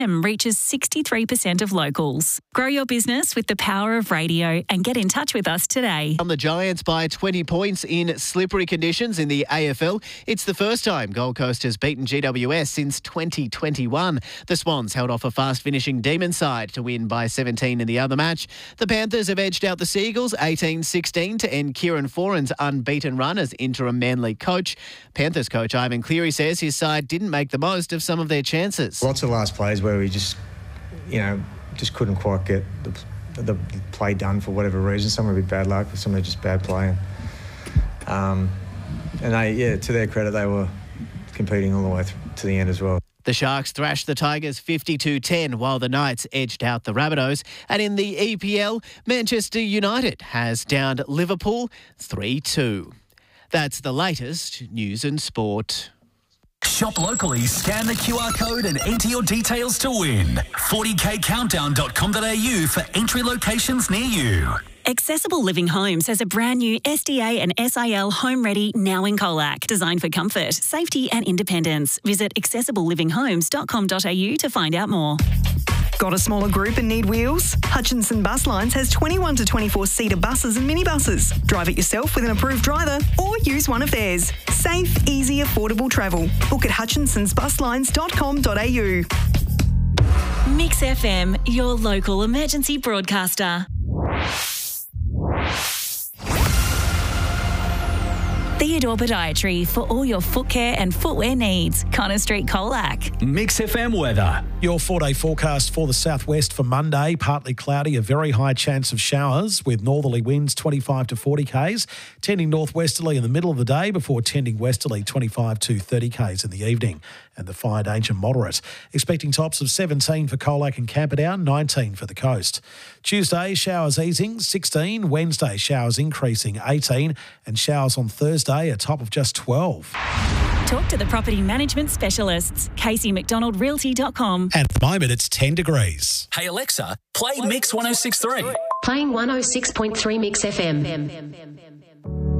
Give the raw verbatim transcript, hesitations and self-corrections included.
reaches sixty-three percent of locals. Grow your business with the power of radio and get in touch with us today. On the Giants by twenty points in slippery conditions in the A F L. It's the first time Gold Coast has beaten G W S since twenty twenty-one. The Swans held off a fast-finishing Demon side to win by seventeen in the other match. The Panthers have edged out the Seagulls eighteen sixteen to end Kieran Foran's unbeaten run as interim Manly coach. Panthers coach Ivan Cleary says his side didn't make the most of some of their chances. Lots of last plays where we just, you know, just couldn't quite get the, the play done for whatever reason. Some were a bit bad luck, some were just bad play. Um, and they, yeah, to their credit, they were competing all the way through to the end as well. The Sharks thrashed the Tigers fifty-two ten while the Knights edged out the Rabbitohs. And in the E P L, Manchester United has downed Liverpool three two. That's the latest news and sport. Shop locally, scan the Q R code and enter your details to win. forty k countdown dot com dot a u for entry locations near you. Accessible Living Homes has a brand new S D A and S I L home ready now in Colac. Designed for comfort, safety and independence. Visit accessible living homes dot com dot a u to find out more. Got a smaller group and need wheels? Hutchinson Bus Lines has twenty-one to twenty-four seater buses and minibuses. Drive it yourself with an approved driver or use one of theirs. Safe, easy, affordable travel. Book at hutchinsons bus lines dot com dot a u. Mix F M, your local emergency broadcaster. Theodore Podiatry for all your foot care and footwear needs. Connor Street, Colac. Mix F M weather. Your four-day forecast for the southwest for Monday, partly cloudy, a very high chance of showers with northerly winds twenty-five to forty k's, tending northwesterly in the middle of the day before tending westerly twenty-five to thirty k's in the evening, and the fire danger moderate. Expecting tops of seventeen for Colac and Camperdown, nineteen for the coast. Tuesday, showers easing, sixteen. Wednesday, showers increasing, eighteen. And showers on Thursday, a top of just twelve. Talk to the property management specialists. Casey McDonald Realty dot com. And at the moment, it's ten degrees. Hey Alexa, play Mix one oh six point three. Playing one oh six point three Mix F M.